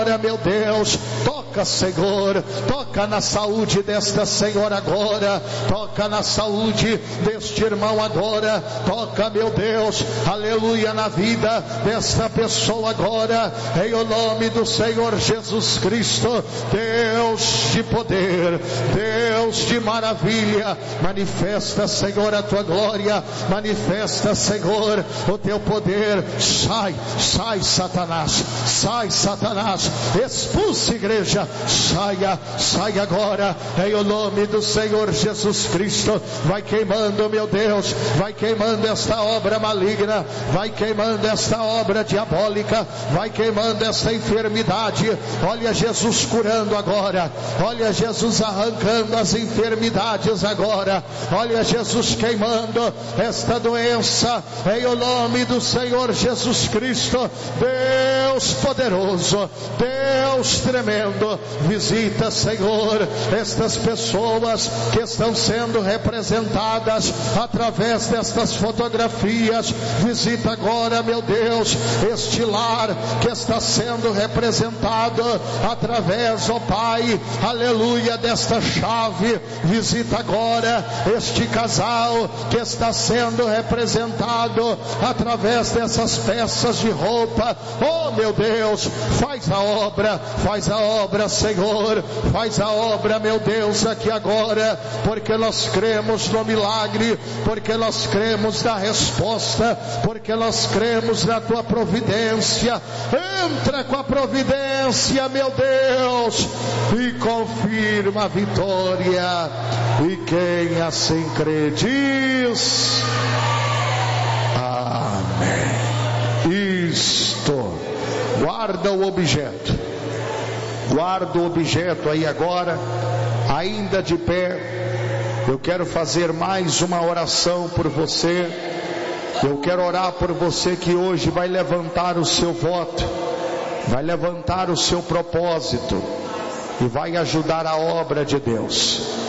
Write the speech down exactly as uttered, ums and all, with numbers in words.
Meu Deus, toca, Senhor, toca na saúde desta senhora agora, toca na saúde deste irmão agora, toca, meu Deus, aleluia, na vida desta pessoa agora, em o nome do Senhor Jesus Cristo. Deus de poder, Deus de maravilha, manifesta, Senhor, a tua glória, manifesta, Senhor, o teu poder. Sai, sai, Satanás, sai, Satanás, expulse, igreja, saia, saia agora, em o nome do Senhor Jesus Cristo. Vai queimando, meu Deus, vai queimando esta obra maligna, vai queimando esta obra diabólica, vai queimando esta enfermidade. Olha Jesus curando agora, olha Jesus arrancando as enfermidades agora, olha Jesus queimando esta doença, em o nome do Senhor Jesus Cristo. Deus poderoso, Deus tremendo, visita, Senhor, estas pessoas que estão sendo representadas através destas fotografias. Visita agora, meu Deus, este lar que está sendo representado através, ó Pai, aleluia, desta chave. Visita agora este casal que está sendo representado através dessas peças de roupa. Oh, meu Deus, faz a obra, faz a obra, Senhor, faz a obra, meu Deus, aqui agora, porque nós cremos no milagre, porque nós cremos na resposta, porque nós cremos na tua providência. Entra com a providência, meu Deus, e confirma a vitória, e quem assim crê diz amém. Isto, guarda o objeto, guarda o objeto aí agora, ainda de pé. Eu quero fazer mais uma oração por você. Eu quero orar por você que hoje vai levantar o seu voto, vai levantar o seu propósito e vai ajudar a obra de Deus.